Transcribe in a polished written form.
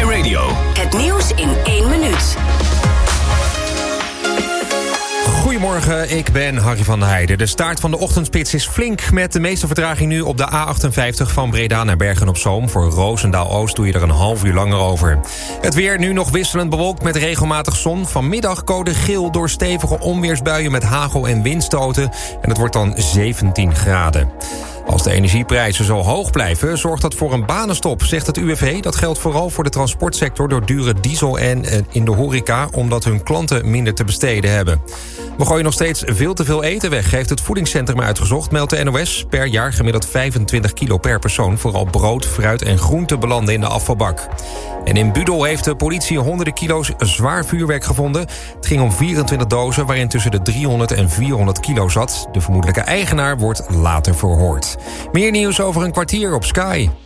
Radio. Het nieuws in 1 minuut. Goedemorgen, ik ben Harry van der Heijden. De start van de ochtendspits is flink, met de meeste vertraging nu op de A58 van Breda naar Bergen-op-Zoom. Voor Roosendaal-Oost doe je er een half uur langer over. Het weer nu nog wisselend bewolkt met regelmatig zon. Vanmiddag code geel door stevige onweersbuien met hagel en windstoten. En het wordt dan 17 graden. Als de energieprijzen zo hoog blijven, zorgt dat voor een banenstop, zegt het UWV. Dat geldt vooral voor de transportsector door dure diesel en in de horeca, omdat hun klanten minder te besteden hebben. We gooien nog steeds veel te veel eten weg, heeft het voedingscentrum uitgezocht, meldt de NOS. Per jaar gemiddeld 25 kilo per persoon. Vooral brood, fruit en groenten belanden in de afvalbak. En in Budel heeft de politie honderden kilo's zwaar vuurwerk gevonden. Het ging om 24 dozen waarin tussen de 300 en 400 kilo zat. De vermoedelijke eigenaar wordt later verhoord. Meer nieuws over een kwartier op Sky.